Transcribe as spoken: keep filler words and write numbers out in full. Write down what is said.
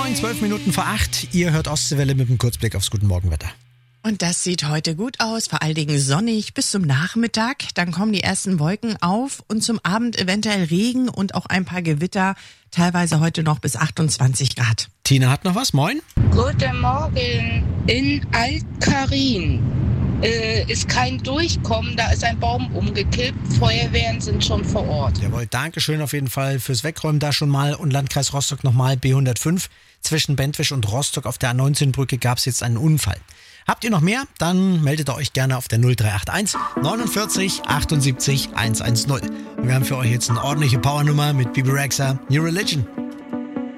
neun, zwölf Minuten vor acht. Ihr hört Ostseewelle mit einem Kurzblick aufs Guten Morgenwetter. Und das sieht heute gut aus, vor allen Dingen sonnig bis zum Nachmittag. Dann kommen die ersten Wolken auf und zum Abend eventuell Regen und auch ein paar Gewitter. Teilweise heute noch bis achtundzwanzig Grad. Tina hat noch was, moin. Guten Morgen. In Alt-Karin äh, ist kein Durchkommen, da ist ein Baum umgekippt. Feuerwehren sind schon vor Ort. Jawohl, Dankeschön auf jeden Fall fürs Wegräumen da schon mal. Und Landkreis Rostock nochmal B hundertfünf. Zwischen Bentwisch und Rostock auf der A neunzehn Brücke gab es jetzt einen Unfall. Habt ihr noch mehr? Dann meldet euch gerne auf der null drei acht eins neunundvierzig achtundsiebzig hundertzehn. Und wir haben für euch jetzt eine ordentliche Powernummer mit Bibi Rexha, New Religion.